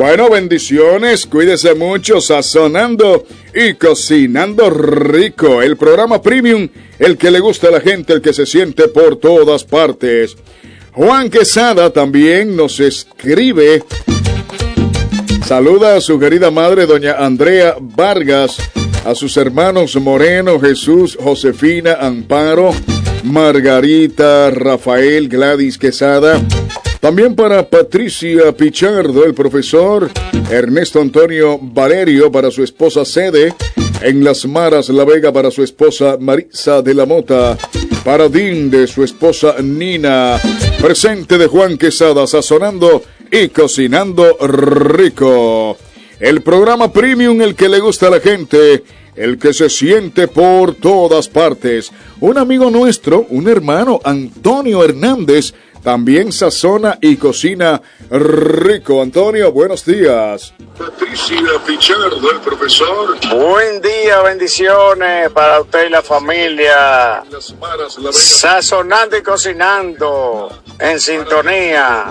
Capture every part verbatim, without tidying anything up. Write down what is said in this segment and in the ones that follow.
Bueno, bendiciones, cuídese mucho, sazonando y cocinando rico. El programa Premium, el que le gusta a la gente, el que se siente por todas partes. Juan Quesada también nos escribe. Saluda a su querida madre, doña Andrea Vargas, a sus hermanos Moreno, Jesús, Josefina, Amparo, Margarita, Rafael, Gladys Quesada. También para Patricia Pichardo, el profesor Ernesto Antonio Valerio, para su esposa Cede, en Las Maras, La Vega, para su esposa Marisa de la Mota, para Din, de su esposa Nina. Presente de Juan Quesada, sazonando y cocinando rico. El programa Premium, el que le gusta a la gente, el que se siente por todas partes. Un amigo nuestro, un hermano, Antonio Hernández, también sazona y cocina rico. Antonio, buenos días. Patricia Pichardo, el profesor. Buen día, bendiciones para usted y la familia. Las Maras, la Vega. Sazonando y cocinando en sintonía.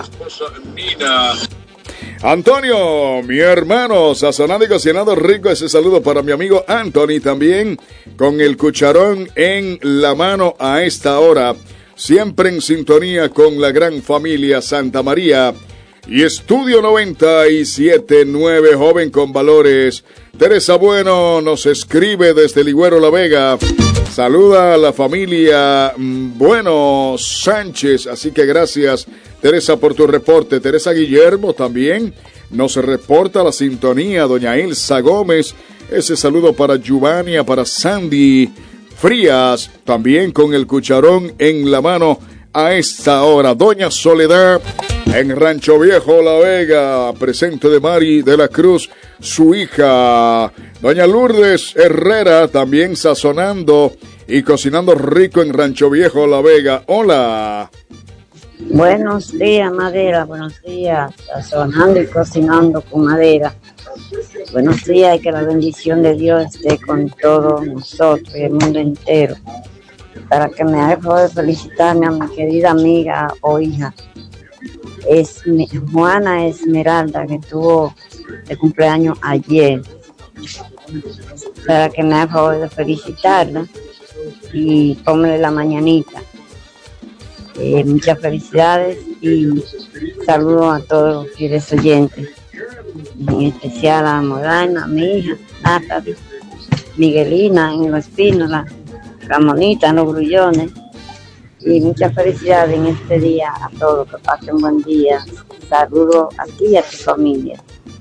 Antonio, mi hermano, sazonando y cocinando rico. Ese saludo para mi amigo Anthony también, con el cucharón en la mano a esta hora. Siempre en sintonía con la gran familia Santa María y Estudio noventa y siete punto nueve, joven con valores. Teresa Bueno nos escribe desde Ligüero, La Vega. Saluda a la familia Bueno Sánchez, así que gracias, Teresa, por tu reporte. Teresa Guillermo también nos reporta la sintonía. Doña Elsa Gómez, ese saludo para Giovannia, para Sandy Frías, también con el cucharón en la mano a esta hora. Doña Soledad, en Rancho Viejo, La Vega, presente de Mari de la Cruz, su hija. Doña Lourdes Herrera, también sazonando y cocinando rico en Rancho Viejo, La Vega. Hola. Buenos días, Madera, buenos días, sazonando y cocinando con Madera. Buenos días y que la bendición de Dios esté con todos nosotros y el mundo entero. Para que me haga el favor de felicitarme a mi querida amiga o hija, es Juana Esmeralda, que tuvo de cumpleaños ayer. Para que me haga el favor de felicitarla y póngale la mañanita. Eh, muchas felicidades y saludos a todos los fieles oyentes. En especial a Morana, a mi hija, Natalie, Miguelina en los Espínola, Ramonita en los Grullones. Y muchas felicidades en este día a todos, que pasen un buen día. Saludos a ti y a tu familia.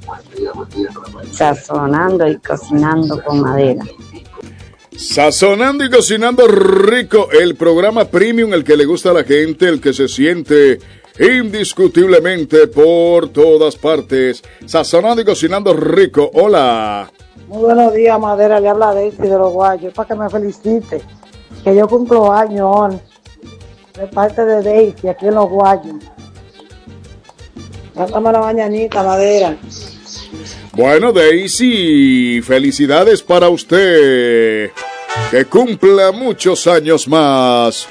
Sazonando y cocinando con Madera. Sazonando y cocinando rico, el programa Premium, el que le gusta a la gente, el que se siente indiscutiblemente por todas partes. Sazonando y cocinando rico. Hola. Muy buenos días, Madera. Le habla Daisy de los Guayos. Para que me felicite, que yo cumplo años hoy, de parte de Daisy aquí en los Guayos. Cántame la mañanita, Madera. Bueno, Daisy, felicidades para usted. Que cumpla muchos años más.